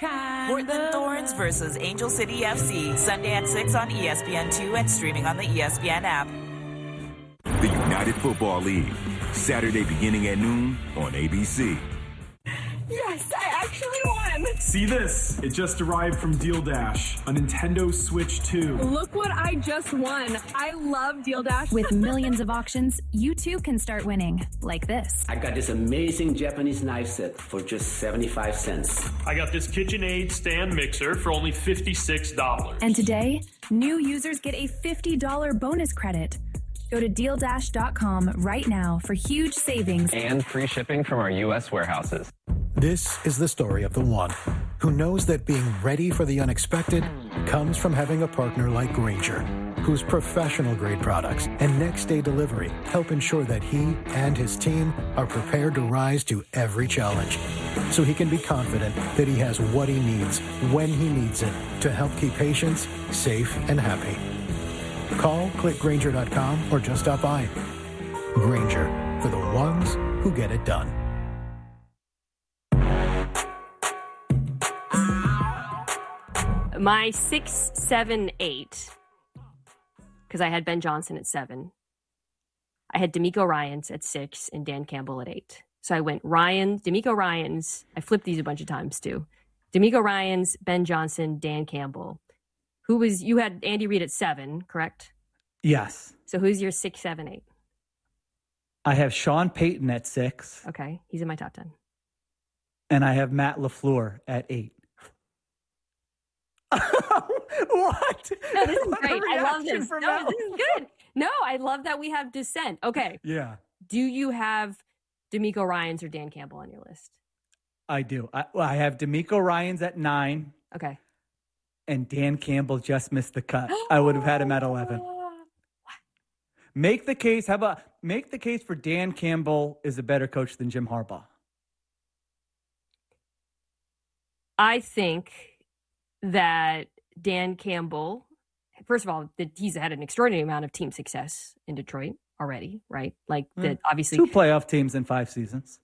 Portland Thorns versus Angel City FC, Sunday at 6 on ESPN2 and streaming on the ESPN app. The United Football League, Saturday beginning at noon on ABC. Yes, I actually won! See this? It just arrived from Deal Dash, a Nintendo Switch 2. Look what I just won. I love Deal Dash. With millions of auctions, you too can start winning, like this. I got this amazing Japanese knife set for just 75 cents. I got this KitchenAid stand mixer for only $56. And today, new users get a $50 bonus credit. Go to DealDash.com right now for huge savings and free shipping from our U.S. warehouses. This is the story of the one who knows that being ready for the unexpected comes from having a partner like Grainger, whose professional-grade products and next-day delivery help ensure that he and his team are prepared to rise to every challenge. So he can be confident that he has what he needs when he needs it to help keep patients safe and happy. Call, click Grainger.com, or just stop by. Grainger, for the ones who get it done. My 6, 7, 8, because I had Ben Johnson at 7. I had D'Amico Ryans at 6 and Dan Campbell at 8. So I went D'Amico Ryans. I flipped these a bunch of times too. D'Amico Ryans, Ben Johnson, Dan Campbell. You had Andy Reid at 7, correct? Yes. So who's your 6, 7, 8? I have Sean Payton at 6. Okay, he's in my top 10. And I have Matt LaFleur at 8. What? No, this is great. I love this. No, this is good. No, I love that we have dissent. Okay. Yeah. Do you have D'Amico Ryans or Dan Campbell on your list? I do. I have D'Amico Ryans at 9. Okay. And Dan Campbell just missed the cut. I would have had him at 11. Make the case. Make the case for Dan Campbell is a better coach than Jim Harbaugh? I think that Dan Campbell, first of all, he's had an extraordinary amount of team success in Detroit already, right? Like that, obviously 2 playoff teams in 5 seasons.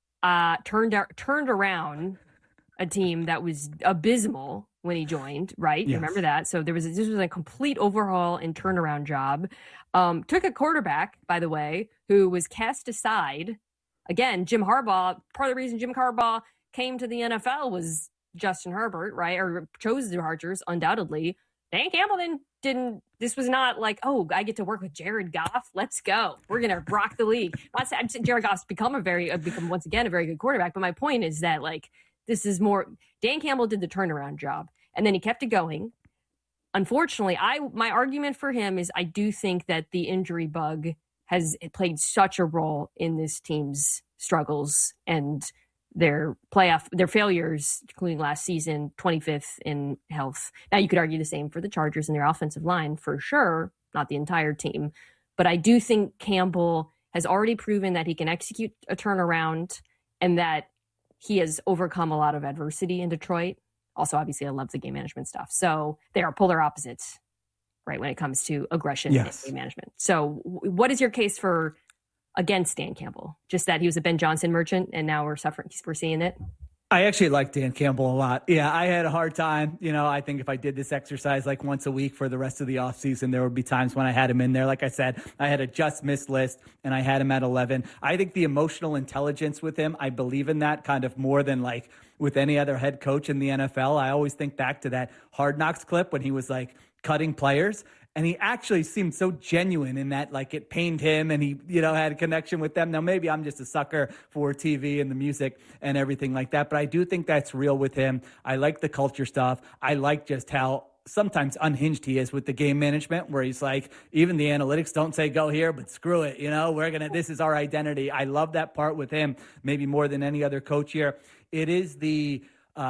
Turned around a team that was abysmal when he joined, right? Yes. Remember that? So this was a complete overhaul and turnaround job. Took a quarterback, by the way, who was cast aside. Again, Jim Harbaugh. Part of the reason Jim Harbaugh came to the NFL was Justin Herbert, right? Or chose the Chargers, undoubtedly. Dan Campbell didn't. This was not like, oh, I get to work with Jared Goff. Let's go. We're gonna rock the league. I'm saying Jared Goff's become once again a very good quarterback. But my point is that like this is more. Dan Campbell did the turnaround job, and then he kept it going. Unfortunately, my argument for him is I do think that the injury bug has played such a role in this team's struggles and their failures, including last season, 25th in health. Now, you could argue the same for the Chargers and their offensive line, for sure, not the entire team. But I do think Campbell has already proven that he can execute a turnaround and that he has overcome a lot of adversity in Detroit. Also, obviously, I love the game management stuff. So they are polar opposites, right, when it comes to aggression and game management. So what is your case for against Dan Campbell? Just that he was a Ben Johnson merchant and now we're seeing it? I actually like Dan Campbell a lot. Yeah, I had a hard time. I think if I did this exercise like once a week for the rest of the offseason, there would be times when I had him in there. Like I said, I had a just missed list and I had him at 11. I think the emotional intelligence with him, I believe in that kind of more than like with any other head coach in the NFL. I always think back to that Hard Knocks clip when he was like cutting players. And he actually seemed so genuine in that, like, it pained him and he, had a connection with them. Now, maybe I'm just a sucker for TV and the music and everything like that, but I do think that's real with him. I like the culture stuff. I like just how sometimes unhinged he is with the game management, where he's like, even the analytics don't say go here, but screw it. This is our identity. I love that part with him, maybe more than any other coach here. It is the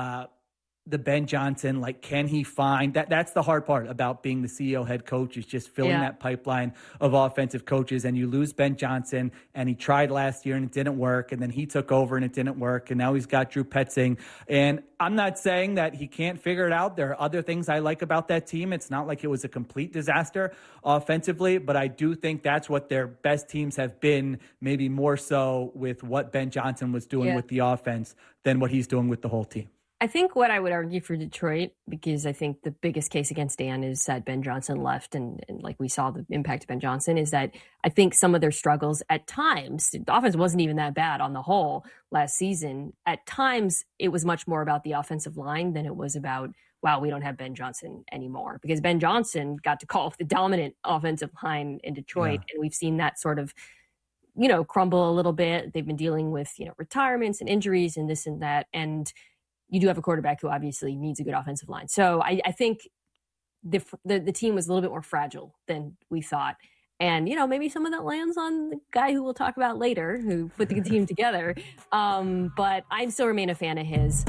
Ben Johnson, like, can he find that? That's the hard part about being the CEO head coach, is just filling that pipeline of offensive coaches. And you lose Ben Johnson, and he tried last year and it didn't work. And then he took over and it didn't work. And now he's got Drew Petzing. And I'm not saying that he can't figure it out. There are other things I like about that team. It's not like it was a complete disaster offensively, but I do think that's what their best teams have been, maybe more so with what Ben Johnson was doing with the offense than what he's doing with the whole team. I think what I would argue for Detroit, because I think the biggest case against Dan is that Ben Johnson left, and like we saw the impact of Ben Johnson, is that I think some of their struggles at times, the offense wasn't even that bad on the whole last season. At times, it was much more about the offensive line than it was about, wow, we don't have Ben Johnson anymore. Because Ben Johnson got to call the dominant offensive line in Detroit, and we've seen that sort of, crumble a little bit. They've been dealing with, retirements and injuries and this and that. And you do have a quarterback who obviously needs a good offensive line. So I think the team was a little bit more fragile than we thought. And, maybe some of that lands on the guy who we'll talk about later, who put the team together. But I still remain a fan of his.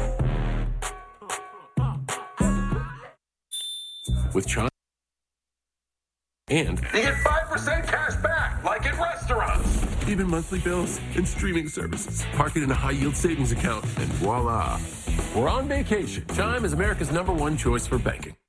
With Chime. And you get 5% cash back, like at restaurants. Even monthly bills and streaming services. Park it in a high-yield savings account, and voila. We're on vacation. Chime is America's #1 choice for banking.